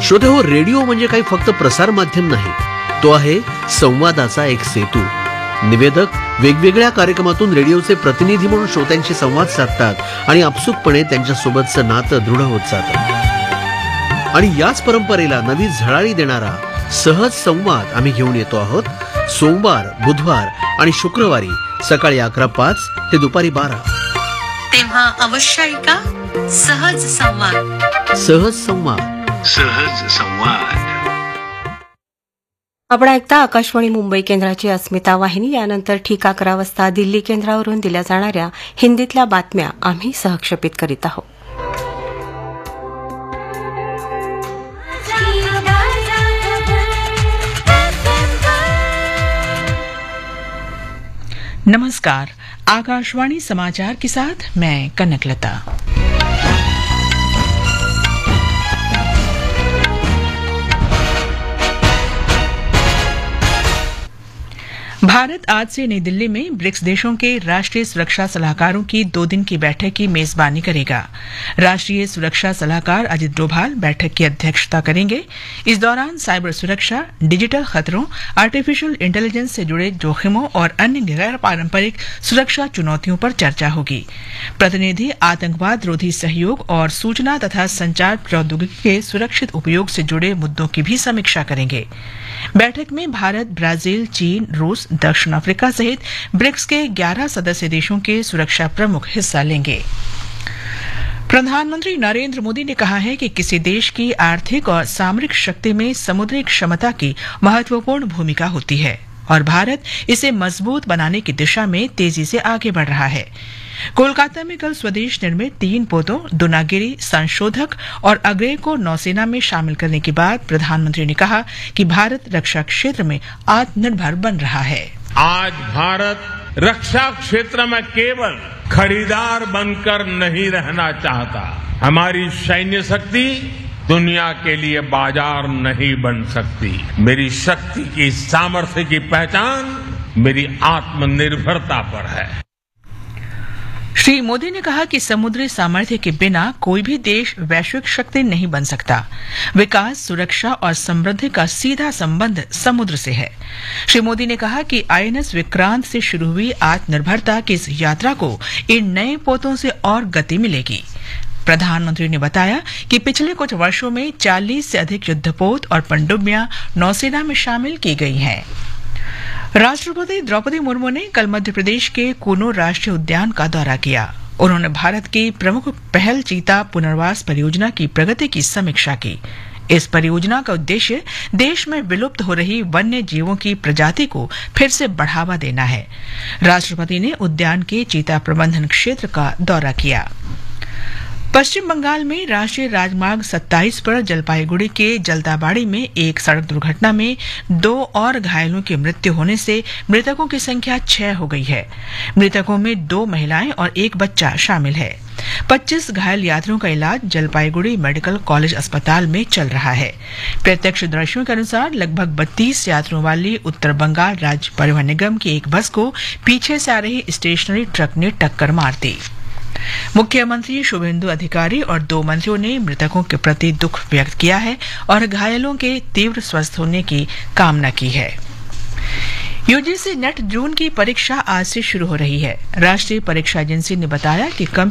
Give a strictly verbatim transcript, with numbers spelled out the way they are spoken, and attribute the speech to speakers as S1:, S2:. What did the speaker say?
S1: श्रोते हो, रेडिओ म्हणजे काही फक्त प्रसार माध्यम नाही, तो आहे संवादाचा एक सेतू. निवेदक वेगवेगळ्या कार्यक्रमातून रेडिओचे प्रतिनिधी म्हणून श्रोत्यांशी संवाद साधतात आणि आपसुकपणे त्यांच्यासोबतचं नातं दृढ होत जातं. आणि याच परंपरेला नवी झळाळी देणारा सहज संवाद आम्ही घेऊन येतो आहोत. सोमवार, बुधवार आणि शुक्रवारी सकाळी अकरा पाच ते दुपारी बारा.
S2: तेव्हा अवश्य ऐका सहज संवाद.
S1: सहज संवाद.
S3: सहज संवाद.
S4: आपण ऐकता आकाशवाणी मुंबई केंद्राची अस्मिता वाहिनी. यानंतर ठीक अकरा वाजता दिल्ली केंद्रावरून दिल्या जाणाऱ्या हिंदीतल्या बातम्या आम्ही सहक्षेपित करीत आहोत.
S5: नमस्कार, आकाशवाणी समाचार के साथ मैं कनकलता. भारत आज से नई दिल्ली में ब्रिक्स देशों के राष्ट्रीय सुरक्षा सलाहकारों की दो दिन की बैठक की मेजबानी करेगा. राष्ट्रीय सुरक्षा सलाहकार अजित डोभाल बैठक की अध्यक्षता करेंगे. इस दौरान साइबर सुरक्षा, डिजिटल खतरों, आर्टिफिशियल इंटेलिजेंस से जुड़े जोखिमों और अन्य गैर पारंपरिक सुरक्षा चुनौतियों पर चर्चा होगी. प्रतिनिधि आतंकवाद रोधी सहयोग और सूचना तथा संचार प्रौद्योगिकी के सुरक्षित उपयोग से जुड़े मुद्दों की भी समीक्षा करेंगे. बैठक में भारत, ब्राजील, चीन, रूस, दक्षिण अफ्रीका सहित ब्रिक्स के ग्यारह सदस्य देशों के सुरक्षा प्रमुख हिस्सा लेंगे. प्रधानमंत्री नरेंद्र मोदी ने कहा है कि किसी देश की आर्थिक और सामरिक शक्ति में समुद्री क्षमता की महत्वपूर्ण भूमिका होती है और भारत इसे मजबूत बनाने की दिशा में तेजी से आगे बढ़ रहा है. कोलकाता में कल स्वदेश निर्मित तीन पोतों दुनागिरी, संशोधक और अग्रेय को नौसेना में शामिल करने के बाद प्रधानमंत्री ने कहा कि भारत रक्षा क्षेत्र में आत्मनिर्भर बन रहा है.
S6: आज भारत रक्षा क्षेत्र में केवल खरीदार बनकर नहीं रहना चाहता. हमारी सैन्य शक्ति दुनिया के लिए बाजार नहीं बन सकती. मेरी शक्ति की, सामर्थ्य की पहचान मेरी आत्मनिर्भरता पर है.
S5: श्री मोदी ने कहा कि समुद्री सामर्थ्य के बिना कोई भी देश वैश्विक शक्ति नहीं बन सकता. विकास, सुरक्षा और समृद्धि का सीधा संबंध समुद्र से है. श्री मोदी ने कहा कि आईएनएस विक्रांत से शुरू हुई आत्मनिर्भरता की इस यात्रा को इन नए पोतों से और गति मिलेगी. प्रधानमंत्री ने बताया कि पिछले कुछ वर्षों में चालीस से अधिक युद्धपोत और पनडुब्बियां नौसेना में शामिल की गई हैं. राष्ट्रपति द्रौपदी मुर्मू ने कल मध्य प्रदेश के कूनो राष्ट्रीय उद्यान का दौरा किया. उन्होंने भारत की प्रमुख पहल चीता पुनर्वास परियोजना की प्रगति की समीक्षा की. इस परियोजना का उद्देश्य देश में विलुप्त हो रही वन्य जीवों की प्रजाति को फिर से बढ़ावा देना है. राष्ट्रपति ने उद्यान के चीता प्रबंधन क्षेत्र का दौरा किया. पश्चिम बंगाल में राष्ट्रीय राजमार्ग सत्ताईस पर जलपाईगुड़ी के जलदाबाड़ी में एक सड़क दुर्घटना में दो और घायलों की मृत्यु होने से मृतकों की संख्या छह हो गई है. मृतकों में दो महिलाएं और एक बच्चा शामिल है. पच्चीस घायल यात्रियों का इलाज जलपाईगुड़ी मेडिकल कॉलेज अस्पताल में चल रहा है. प्रत्यक्षदर्शियों के अनुसार लगभग बत्तीस यात्रियों वाली उत्तर बंगाल राज्य परिवहन निगम की एक बस को पीछे से आ रही स्टेशनरी ट्रक ने टक्कर मार दी. मुख्यमंत्री शुभेंदु अधिकारी और दो मंत्रियों ने मृतकों के प्रति दुख व्यक्त किया है और घायलों के तीव्र स्वस्थ होने की कामना की है. यूजीसी नेट जून की परीक्षा आज से शुरू हो रही है. राष्ट्रीय परीक्षा एजेंसी ने बताया कि कम